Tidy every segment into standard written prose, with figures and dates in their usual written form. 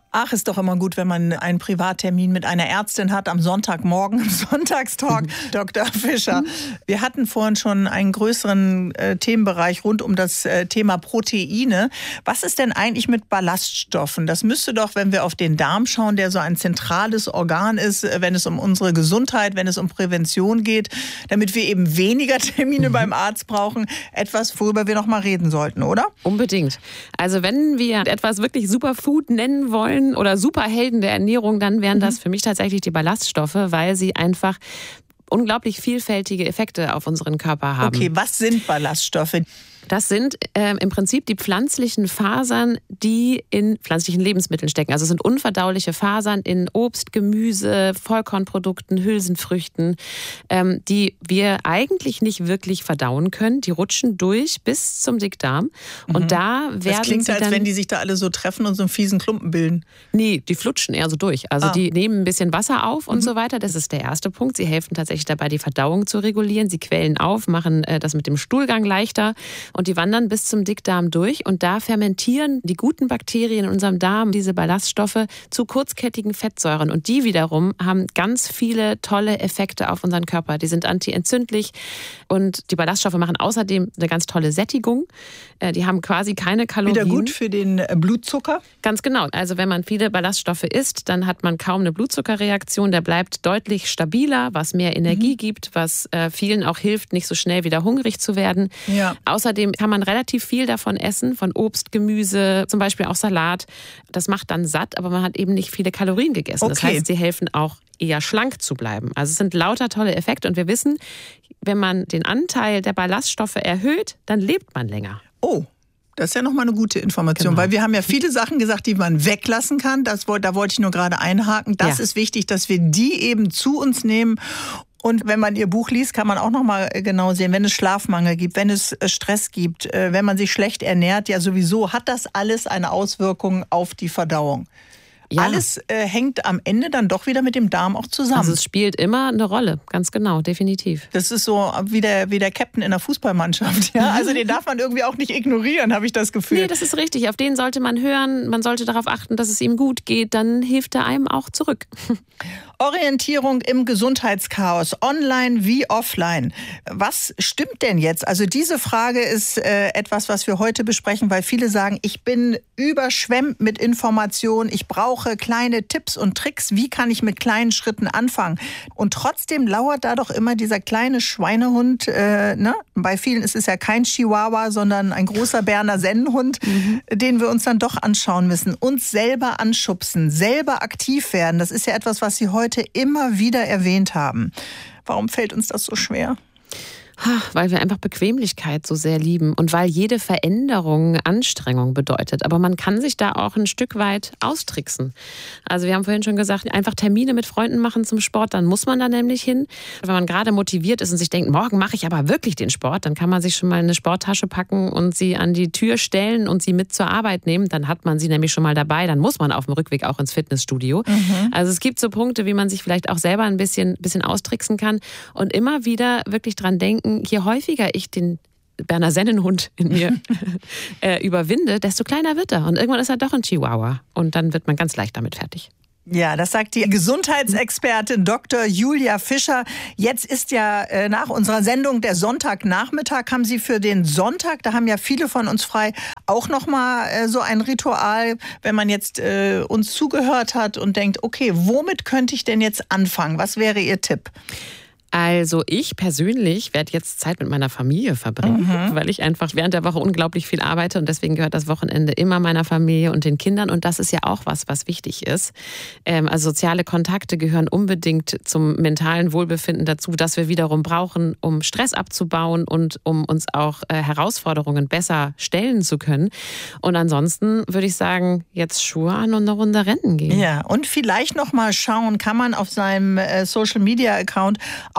Ach, ist doch immer gut, wenn man einen Privattermin mit einer Ärztin hat am Sonntagmorgen im Sonntagstalk. Dr. Fischer, wir hatten vorhin schon einen größeren Themenbereich rund um das Thema Proteine. Was ist denn eigentlich mit Ballaststoffen? Das müsste doch, wenn wir auf den Darm schauen, der so ein zentrales Organ ist, wenn es um unsere Gesundheit, wenn es um Prävention geht, damit wir eben weniger Termine beim Arzt brauchen, etwas, worüber wir noch mal reden sollten, oder? Unbedingt. Also wenn wir etwas wirklich Superfood nennen wollen, oder Superhelden der Ernährung, dann wären das für mich tatsächlich die Ballaststoffe, weil sie einfach unglaublich vielfältige Effekte auf unseren Körper haben. Okay, was sind Ballaststoffe? Das sind im Prinzip die pflanzlichen Fasern, die in pflanzlichen Lebensmitteln stecken. Also es sind unverdauliche Fasern in Obst, Gemüse, Vollkornprodukten, Hülsenfrüchten, die wir eigentlich nicht wirklich verdauen können. Die rutschen durch bis zum Dickdarm. Und da werden das klingt, sie dann, als wenn die sich da alle so treffen und so einen fiesen Klumpen bilden. Nee, die flutschen eher so durch. Also die nehmen ein bisschen Wasser auf und so weiter. Das ist der erste Punkt. Sie helfen tatsächlich dabei, die Verdauung zu regulieren. Sie quellen auf, machen das mit dem Stuhlgang leichter. Und die wandern bis zum Dickdarm durch und da fermentieren die guten Bakterien in unserem Darm diese Ballaststoffe zu kurzkettigen Fettsäuren. Und die wiederum haben ganz viele tolle Effekte auf unseren Körper. Die sind antientzündlich und die Ballaststoffe machen außerdem eine ganz tolle Sättigung. Die haben quasi keine Kalorien. Wieder gut für den Blutzucker? Ganz genau. Also wenn man viele Ballaststoffe isst, dann hat man kaum eine Blutzuckerreaktion. Der bleibt deutlich stabiler, was mehr Energie gibt, was vielen auch hilft, nicht so schnell wieder hungrig zu werden. Ja. Außerdem kann man relativ viel davon essen, von Obst, Gemüse, zum Beispiel auch Salat. Das macht dann satt, aber man hat eben nicht viele Kalorien gegessen. Okay. Das heißt, sie helfen auch eher schlank zu bleiben. Also es sind lauter tolle Effekte und wir wissen, wenn man den Anteil der Ballaststoffe erhöht, dann lebt man länger. Oh. Das ist ja nochmal eine gute Information, weil wir haben ja viele Sachen gesagt, die man weglassen kann. Da wollte ich nur gerade einhaken. Das ist wichtig, dass wir die eben zu uns nehmen. Und wenn man ihr Buch liest, kann man auch noch mal genau sehen, wenn es Schlafmangel gibt, wenn es Stress gibt, wenn man sich schlecht ernährt, ja sowieso hat das alles eine Auswirkung auf die Verdauung. Ja. Alles hängt am Ende dann doch wieder mit dem Darm auch zusammen. Also es spielt immer eine Rolle, ganz genau, definitiv. Das ist so wie der Captain in der Fußballmannschaft. Ja? Also den darf man irgendwie auch nicht ignorieren, habe ich das Gefühl. Nee, das ist richtig. Auf den sollte man hören. Man sollte darauf achten, dass es ihm gut geht. Dann hilft er einem auch zurück. Orientierung im Gesundheitschaos, online wie offline. Was stimmt denn jetzt? Also diese Frage ist etwas, was wir heute besprechen, weil viele sagen, ich bin überschwemmt mit Informationen, ich brauche kleine Tipps und Tricks, wie kann ich mit kleinen Schritten anfangen? Und trotzdem lauert da doch immer dieser kleine Schweinehund, ne? Bei vielen ist es ja kein Chihuahua, sondern ein großer Berner Sennenhund, den wir uns dann doch anschauen müssen. Uns selber anschubsen, selber aktiv werden, das ist ja etwas, was Sie heute immer wieder erwähnt haben. Warum fällt uns das so schwer? Weil wir einfach Bequemlichkeit so sehr lieben und weil jede Veränderung Anstrengung bedeutet. Aber man kann sich da auch ein Stück weit austricksen. Also wir haben vorhin schon gesagt, einfach Termine mit Freunden machen zum Sport, dann muss man da nämlich hin. Wenn man gerade motiviert ist und sich denkt, morgen mache ich aber wirklich den Sport, dann kann man sich schon mal eine Sporttasche packen und sie an die Tür stellen und sie mit zur Arbeit nehmen. Dann hat man sie nämlich schon mal dabei, dann muss man auf dem Rückweg auch ins Fitnessstudio. Also es gibt so Punkte, wie man sich vielleicht auch selber ein bisschen austricksen kann und immer wieder wirklich dran denken, je häufiger ich den Berner Sennenhund in mir überwinde, desto kleiner wird er. Und irgendwann ist er doch ein Chihuahua. Und dann wird man ganz leicht damit fertig. Ja, das sagt die Gesundheitsexpertin Dr. Julia Fischer. Jetzt ist ja nach unserer Sendung der Sonntagnachmittag. Haben Sie für den Sonntag, da haben ja viele von uns frei, auch nochmal so ein Ritual, wenn man jetzt uns zugehört hat und denkt, okay, womit könnte ich denn jetzt anfangen? Was wäre Ihr Tipp? Also ich persönlich werde jetzt Zeit mit meiner Familie verbringen, weil ich einfach während der Woche unglaublich viel arbeite und deswegen gehört das Wochenende immer meiner Familie und den Kindern und das ist ja auch was wichtig ist. Also soziale Kontakte gehören unbedingt zum mentalen Wohlbefinden dazu, das wir wiederum brauchen, um Stress abzubauen und um uns auch Herausforderungen besser stellen zu können. Und ansonsten würde ich sagen, jetzt Schuhe an und eine Runde rennen gehen. Ja, und vielleicht noch mal schauen, kann man auf seinem Social-Media-Account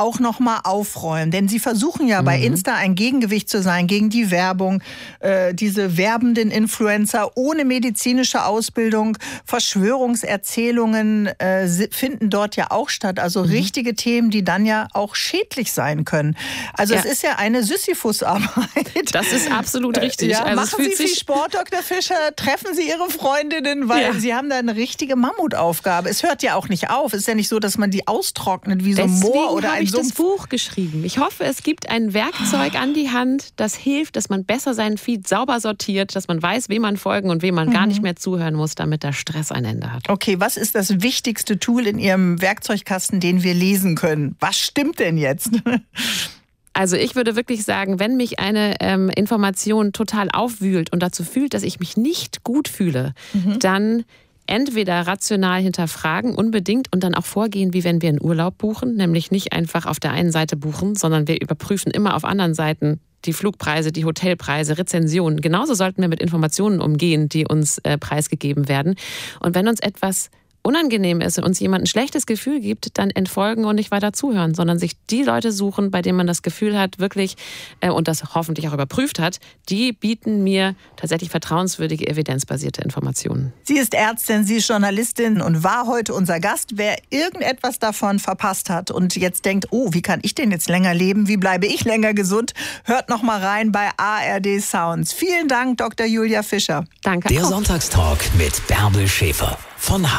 auch nochmal aufräumen. Denn Sie versuchen ja bei Insta ein Gegengewicht zu sein gegen die Werbung, diese werbenden Influencer ohne medizinische Ausbildung. Verschwörungserzählungen finden dort ja auch statt. Also richtige Themen, die dann ja auch schädlich sein können. Also es ist ja eine Sisyphus-Arbeit. Das ist absolut richtig. Ja, also machen Sie viel Sport, Dr. Fischer? Treffen Sie Ihre Freundinnen? Weil Sie haben da eine richtige Mammutaufgabe. Es hört ja auch nicht auf. Es ist ja nicht so, dass man die austrocknet wie so ein Moor oder ein Sumpf. Deswegen habe ich das Buch geschrieben. Ich hoffe, es gibt ein Werkzeug an die Hand, das hilft, dass man besser seinen Feed sauber sortiert, dass man weiß, wem man folgen und wem man gar nicht mehr zuhören muss, damit der Stress ein Ende hat. Okay, was ist das wichtigste Tool in Ihrem Werkzeugkasten, den wir lesen können? Was stimmt denn jetzt? Also ich würde wirklich sagen, wenn mich eine Information total aufwühlt und dazu fühlt, dass ich mich nicht gut fühle, dann entweder rational hinterfragen, unbedingt, und dann auch vorgehen, wie wenn wir einen Urlaub buchen, nämlich nicht einfach auf der einen Seite buchen, sondern wir überprüfen immer auf anderen Seiten die Flugpreise, die Hotelpreise, Rezensionen. Genauso sollten wir mit Informationen umgehen, die uns preisgegeben werden. Und wenn uns etwas unangenehm ist und uns jemand ein schlechtes Gefühl gibt, dann entfolgen und nicht weiter zuhören, sondern sich die Leute suchen, bei denen man das Gefühl hat, wirklich, und das hoffentlich auch überprüft hat, die bieten mir tatsächlich vertrauenswürdige, evidenzbasierte Informationen. Sie ist Ärztin, sie ist Journalistin und war heute unser Gast. Wer irgendetwas davon verpasst hat und jetzt denkt, oh, wie kann ich denn jetzt länger leben, wie bleibe ich länger gesund, hört noch mal rein bei ARD Sounds. Vielen Dank, Dr. Julia Fischer. Danke. Der Sonntagstalk mit Bärbel Schäfer von